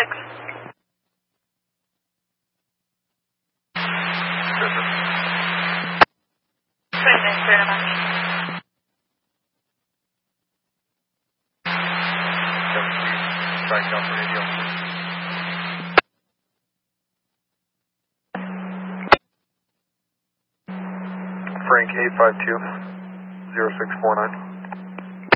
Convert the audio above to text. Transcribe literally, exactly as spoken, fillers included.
six. twenty-nine, clear enough. Track down for radio. Frank eight five two, zero six four nine.